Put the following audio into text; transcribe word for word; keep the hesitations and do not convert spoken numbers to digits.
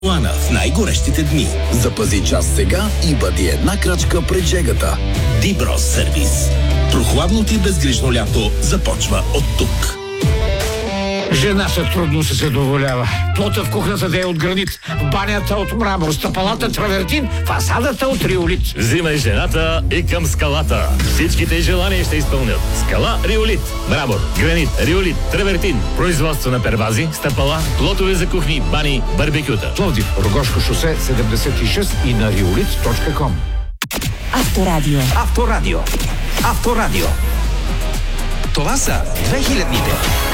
Лана в най-горещите дни. Запази час сега и бъди една крачка пред жегата. Диброс сервис. Прохладното и безгрижно лято започва от тук. Жената трудно се задоволява. Плота в кухнята да е от гранит, в банята от мрамор, стъпалата травертин, фасадата от риолит. Взимай жената и към скалата. Всичките желания ще изпълнят. Скала Риолит. Мрамор, гранит, риолит, травертин. Производство на первази, стъпала, плотове за кухни, бани, барбекюта. Пловдив, Рогошко шосе седемдесет и шест и на риолит точка ком. Авторадио. Авторадио. Авторадио. Това са две хилядните.